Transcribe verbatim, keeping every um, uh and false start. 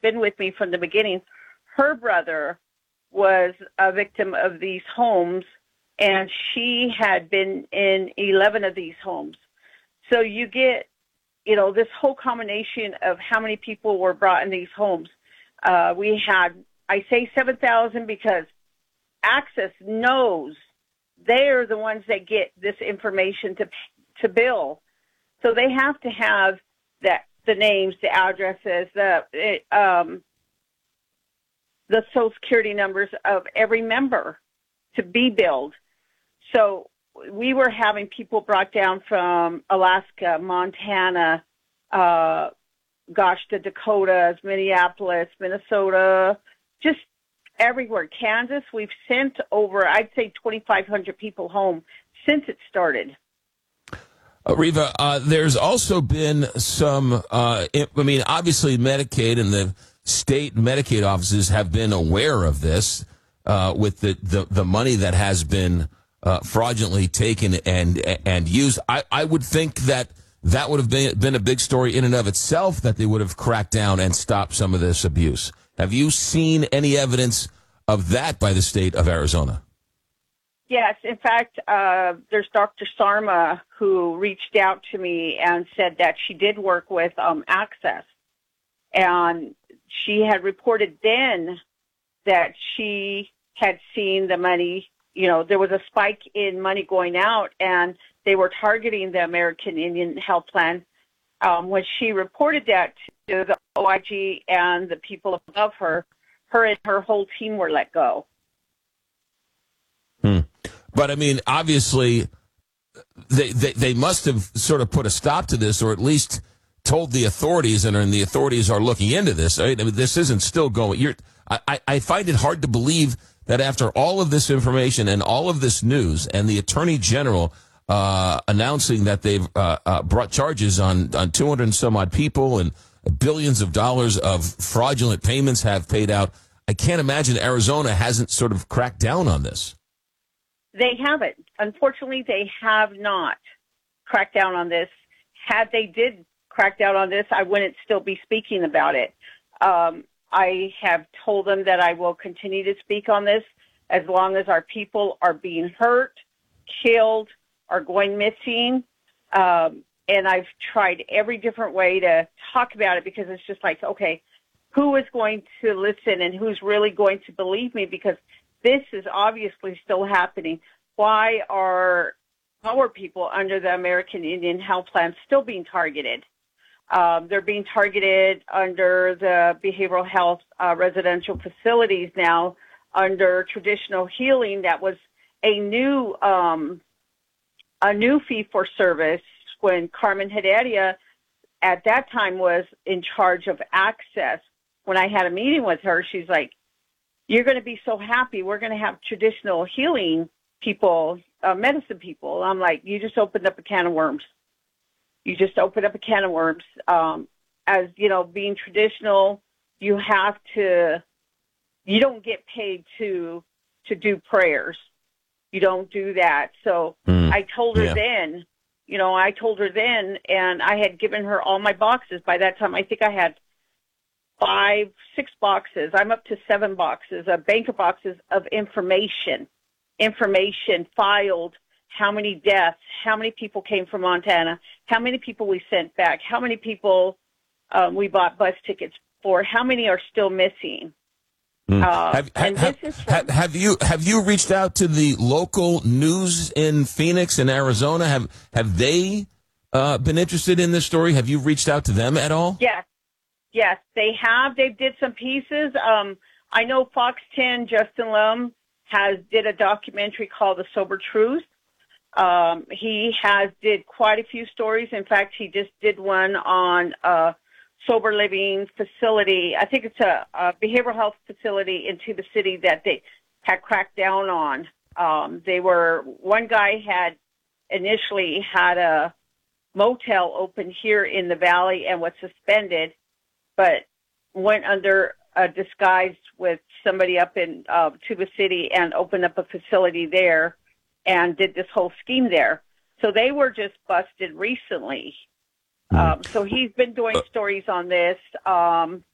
been with me from the beginning. Her brother was a victim of these homes, and she had been in eleven of these homes. So you get, you know, this whole combination of how many people were brought in these homes. Uh, we had, I say seven thousand because Access knows they're the ones that get this information to to bill. So they have to have that, the names, the addresses, the it, um, the social security numbers of every member to be billed. So we were having people brought down from Alaska, Montana, uh, gosh, the Dakotas, Minneapolis, Minnesota, just everywhere. Kansas, we've sent over, I'd say, twenty-five hundred people home since it started. Uh, Reva, uh, there's also been some, uh, I mean, obviously Medicaid and the state Medicaid offices have been aware of this uh, with the, the, the money that has been uh, fraudulently taken and and used. I, I would think that that would have been, been a big story in and of itself, that they would have cracked down and stopped some of this abuse. Have you seen any evidence of that by the state of Arizona? Yes. In fact, uh, there's Doctor Sarma who reached out to me and said that she did work with um, Access. And she had reported then that she had seen the money, you know, there was a spike in money going out, and they were targeting the American Indian Health Plan. Um, when she reported that to the O I G and the people above her, her and her whole team were let go. Hmm. But, I mean, obviously, they, they they must have sort of put a stop to this, or at least told the authorities, and, and the authorities are looking into this. I mean, this isn't still going. You're, I, I find it hard to believe that after all of this information and all of this news, and the Attorney General uh, announcing that they've uh, uh, brought charges on, on two hundred and some odd people, and billions of dollars of fraudulent payments have paid out, I can't imagine Arizona hasn't sort of cracked down on this. They haven't. Unfortunately, they have not cracked down on this. Had they did crack down on this, I wouldn't still be speaking about it. Um, I have told them that I will continue to speak on this as long as our people are being hurt, killed, or going missing. Um, and I've tried every different way to talk about it, because it's just like, okay, who is going to listen and who's really going to believe me? Because this is obviously still happening. Why are our people under the American Indian Health Plan still being targeted? Um, they're being targeted under the behavioral health uh, residential facilities now, under traditional healing. That was a new um, a new fee for service when Carmen Heredia at that time was in charge of Access. When I had a meeting with her, she's like, "You're going to be so happy. We're going to have traditional healing people, uh, medicine people." I'm like, "You just opened up a can of worms. You just opened up a can of worms." Um, as you know, being traditional, you have to, you don't get paid to, to do prayers. You don't do that. So mm, I told her yeah. then, you know, I told her then, and I had given her all my boxes. By that time, I think I had five, six boxes. I'm up to seven boxes, of banker boxes of information, information filed. How many deaths, how many people came from Montana, how many people we sent back, how many people um, we bought bus tickets for, how many are still missing. Mm. Uh, have, have, have, from- have you have you reached out to the local news in Phoenix and Arizona? Have have they uh, been interested in this story? Have you reached out to them at all? Yes, yes, they have. They did some pieces. Um, I know Fox ten, Justin Lum, has did a documentary called The Sober Truth. Um, he has did quite a few stories. In fact, he just did one on a sober living facility. I think it's a, a behavioral health facility in Tuba City that they had cracked down on. Um, they were, one guy had initially had a motel open here in the valley and was suspended, but went under a disguise with somebody up in uh, Tuba City and opened up a facility there and did this whole scheme there. So they were just busted recently. Mm. Um, so he's been doing stories on this. Um,